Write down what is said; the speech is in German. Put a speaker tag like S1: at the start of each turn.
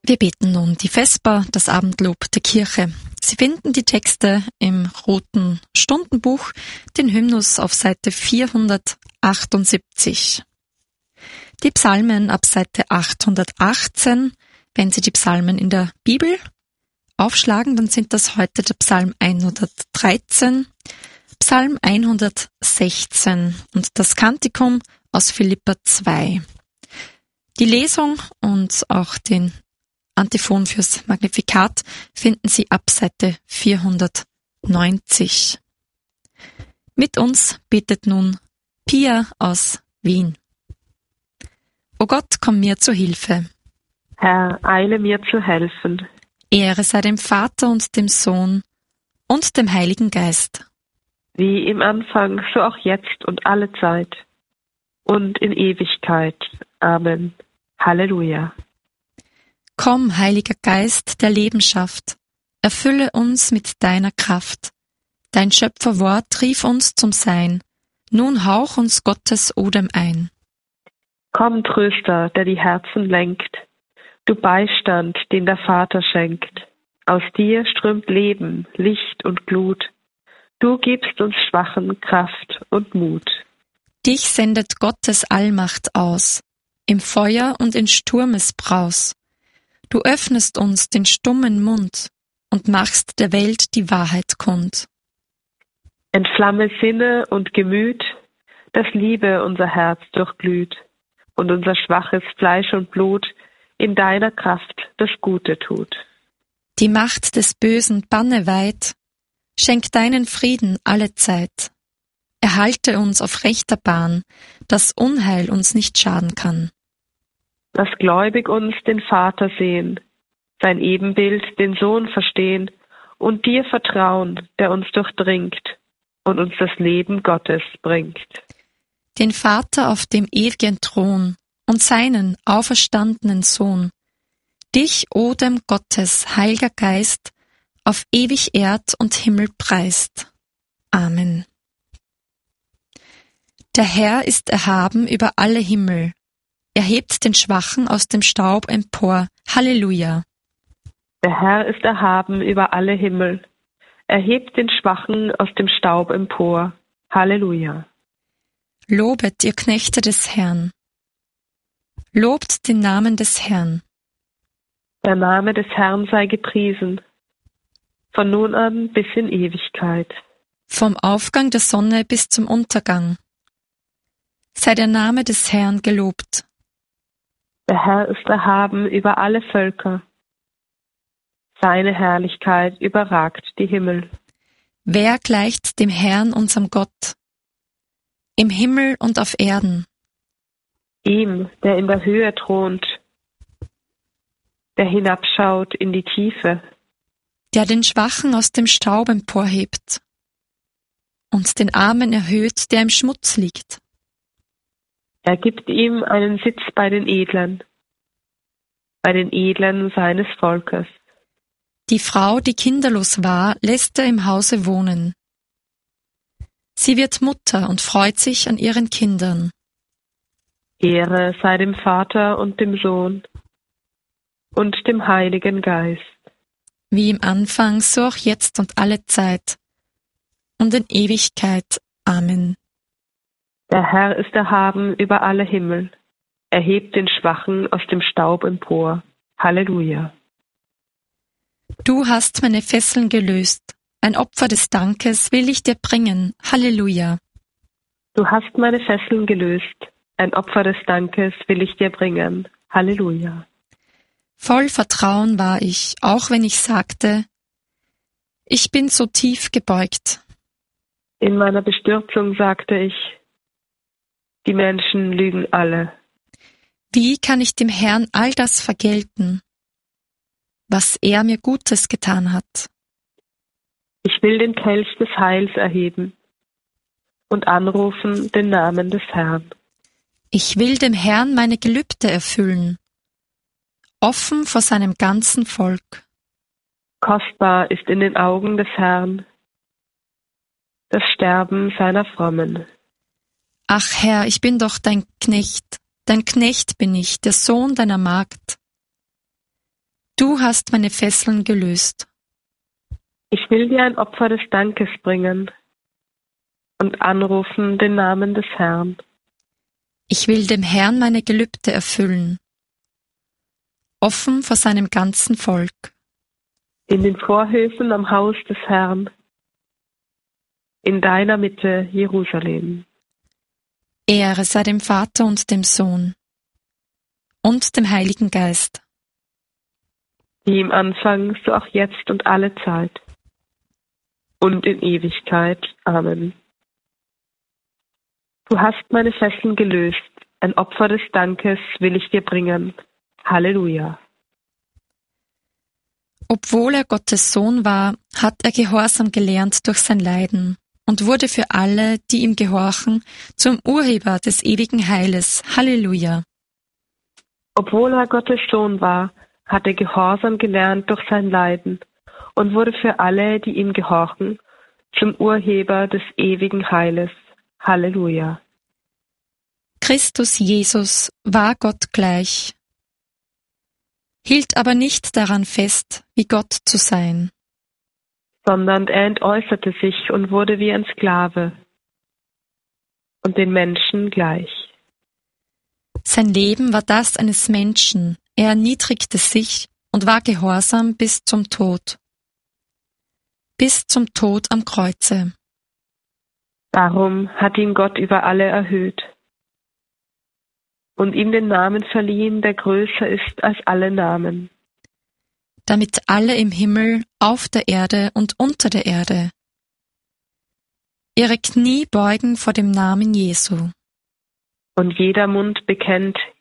S1: Wir beten nun die Vesper, das Abendlob der Kirche. Sie finden die Texte im Roten Stundenbuch, den Hymnus auf Seite 478. Die Psalmen ab Seite 818. Wenn Sie die Psalmen in der Bibel aufschlagen, dann sind das heute der Psalm 113, Psalm 116 und das Kantikum aus Philipper 2. Die Lesung und auch den Antiphon fürs Magnificat finden Sie ab Seite 490. Mit uns betet nun Pia aus Wien. O Gott, komm mir zu Hilfe.
S2: Herr, eile mir zu helfen.
S1: Ehre sei dem Vater und dem Sohn und dem Heiligen Geist.
S2: Wie im Anfang, so auch jetzt und alle Zeit und in Ewigkeit. Amen. Halleluja.
S1: Komm, Heiliger Geist, der Leben schafft, erfülle uns mit deiner Kraft. Dein Schöpferwort rief uns zum Sein, nun hauch uns Gottes Odem ein.
S2: Komm, Tröster, der die Herzen lenkt, du Beistand, den der Vater schenkt. Aus dir strömt Leben, Licht und Glut, du gibst uns Schwachen Kraft und Mut.
S1: Dich sendet Gottes Allmacht aus, im Feuer und in Sturmesbraus. Du öffnest uns den stummen Mund und machst der Welt die Wahrheit kund.
S2: Entflamme Sinne und Gemüt, dass Liebe unser Herz durchglüht und unser schwaches Fleisch und Blut in deiner Kraft das Gute tut.
S1: Die Macht des Bösen banne weit, schenk deinen Frieden allezeit. Erhalte uns auf rechter Bahn, dass Unheil uns nicht schaden kann.
S2: Lass gläubig uns den Vater sehen, sein Ebenbild, den Sohn verstehen und dir vertrauen, der uns durchdringt und uns das Leben Gottes bringt.
S1: Den Vater auf dem ewigen Thron und seinen auferstandenen Sohn, dich, Odem Gottes, Heiliger Geist, auf ewig Erd und Himmel preist. Amen. Der Herr ist erhaben über alle Himmel. Er hebt den Schwachen aus dem Staub empor. Halleluja.
S2: Der Herr ist erhaben über alle Himmel. Er hebt den Schwachen aus dem Staub empor. Halleluja.
S1: Lobet, ihr Knechte des Herrn. Lobt den Namen des Herrn.
S2: Der Name des Herrn sei gepriesen, von nun an bis in Ewigkeit.
S1: Vom Aufgang der Sonne bis zum Untergang. Sei der Name des Herrn gelobt.
S2: Der Herr ist erhaben über alle Völker. Seine Herrlichkeit überragt die Himmel.
S1: Wer gleicht dem Herrn, unserem Gott? Im Himmel und auf Erden.
S2: Ihm, der in der Höhe thront, der hinabschaut in die Tiefe.
S1: Der den Schwachen aus dem Staub emporhebt und den Armen erhöht, der im Schmutz liegt.
S2: Er gibt ihm einen Sitz bei den Edlen seines Volkes.
S1: Die Frau, die kinderlos war, lässt er im Hause wohnen. Sie wird Mutter und freut sich an ihren Kindern.
S2: Ehre sei dem Vater und dem Sohn und dem Heiligen Geist.
S1: Wie im Anfang, so auch jetzt und alle Zeit und in Ewigkeit. Amen.
S2: Der Herr ist erhaben über alle Himmel. Er hebt den Schwachen aus dem Staub empor. Halleluja.
S1: Du hast meine Fesseln gelöst. Ein Opfer des Dankes will ich dir bringen. Halleluja.
S2: Du hast meine Fesseln gelöst. Ein Opfer des Dankes will ich dir bringen. Halleluja.
S1: Voll Vertrauen war ich, auch wenn ich sagte, ich bin so tief gebeugt.
S2: In meiner Bestürzung sagte ich, die Menschen lügen alle.
S1: Wie kann ich dem Herrn all das vergelten, was er mir Gutes getan hat?
S2: Ich will den Kelch des Heils erheben und anrufen den Namen des Herrn.
S1: Ich will dem Herrn meine Gelübde erfüllen, offen vor seinem ganzen Volk.
S2: Kostbar ist in den Augen des Herrn das Sterben seiner Frommen.
S1: Ach Herr, ich bin doch dein Knecht bin ich, der Sohn deiner Magd. Du hast meine Fesseln gelöst.
S2: Ich will dir ein Opfer des Dankes bringen und anrufen den Namen des Herrn.
S1: Ich will dem Herrn meine Gelübde erfüllen, offen vor seinem ganzen Volk.
S2: In den Vorhöfen am Haus des Herrn, in deiner Mitte, Jerusalem.
S1: Ehre sei dem Vater und dem Sohn und dem Heiligen Geist.
S2: Wie im Anfang, so auch jetzt und alle Zeit. Und in Ewigkeit. Amen. Du hast meine Fesseln gelöst, ein Opfer des Dankes will ich dir bringen. Halleluja.
S1: Obwohl er Gottes Sohn war, hat er Gehorsam gelernt durch sein Leiden und wurde für alle, die ihm gehorchen, zum Urheber des ewigen Heiles. Halleluja.
S2: Obwohl er Gottes Sohn war, hat er Gehorsam gelernt durch sein Leiden und wurde für alle, die ihm gehorchen, zum Urheber des ewigen Heiles. Halleluja.
S1: Christus Jesus war Gott gleich, hielt aber nicht daran fest, wie Gott zu sein,
S2: sondern er entäußerte sich und wurde wie ein Sklave und den Menschen gleich.
S1: Sein Leben war das eines Menschen, er erniedrigte sich und war gehorsam bis zum Tod am Kreuze.
S2: Darum hat ihn Gott über alle erhöht und ihm den Namen verliehen, der größer ist als alle Namen.
S1: Damit alle im Himmel, auf der Erde und unter der Erde ihre Knie beugen vor dem Namen Jesu.
S2: Und jeder Mund bekennt,